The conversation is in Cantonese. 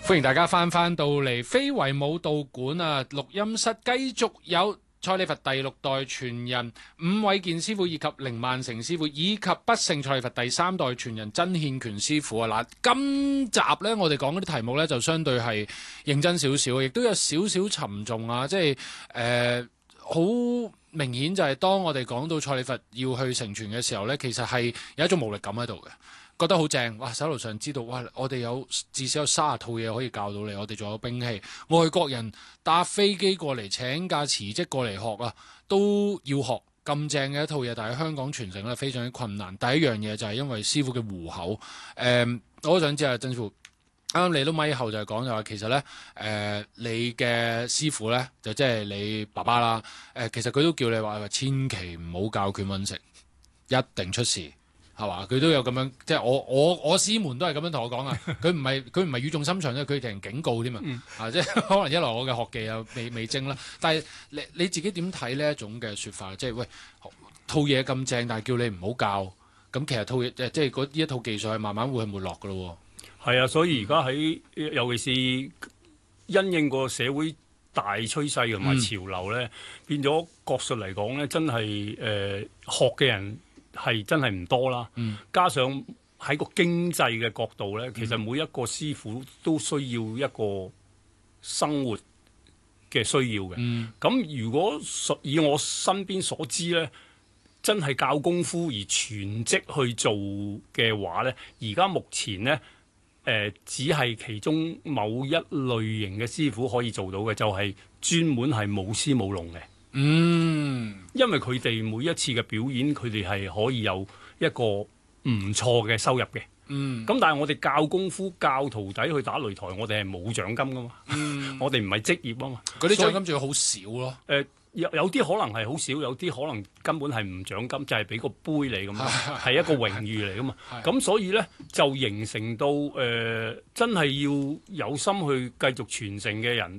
歡迎大家翻到嚟非遺舞蹈館啊！錄音室繼續有蔡李佛第6代傳人伍偉健師傅，以及凌萬成師傅，以及不勝蔡李佛第3代傳人曾憲權師傅啊！嗱，今集呢，我哋講嗰啲題目呢，就相對係認真少少，亦都有少少沉重啊！即係好明顯就係當我哋講到蔡李佛要去承傳嘅時候呢，其實係有一種無力感喺度嘅。覺得好正，哇！手頭上知道，哇！我哋至少有30套嘢可以教到你，我哋仲有兵器。外國人搭飛機過嚟請假辭職過嚟學啊，都要學咁正嘅一套嘢，但係香港傳承咧非常之困難。第一樣嘢就係因為師傅嘅戶口。我都想知啊，曾師傅啱啱你都咪後就係講就話，其實咧你嘅師傅咧就即係你爸爸啦。其實佢都叫你話千祈唔好教拳揾食，一定出事。係嘛？佢都有咁樣，即係我師門都係咁樣同我講啊！佢唔係語重心長咧，佢成警告添啊！即係可能一來我嘅學技又未精啦，但係你自己點睇呢一種嘅説法？即係喂，套嘢咁正，但係叫你唔好教，咁其實套嘢即係呢一套技術係慢慢會係沒落㗎咯喎。係啊，所以而家尤其是因應個社會大趨勢同埋潮流咧，變咗國術嚟講咧，真係學嘅人係真係唔多啦，加上喺個經濟嘅角度咧，其實每一個師傅都需要一個生活嘅需要嘅。咁如果以我身邊所知咧，真係教功夫而全職去做嘅話咧，而家目前咧只係其中某一類型嘅師傅可以做到嘅，就係專門係舞獅舞龍嘅。因為佢哋每一次嘅表演，佢哋係可以有一個唔錯嘅收入嘅。咁但係我哋教功夫、教徒弟去打擂台，我哋係冇獎金噶嘛。我哋唔係職業啊嘛。 嗰啲獎金仲要好少咯。 有啲可能係好少，有啲可能根本係唔獎金，就係俾個杯你咁，係一個榮譽嚟噶嘛。咁所以咧就形成到真係要有心去繼續傳承嘅人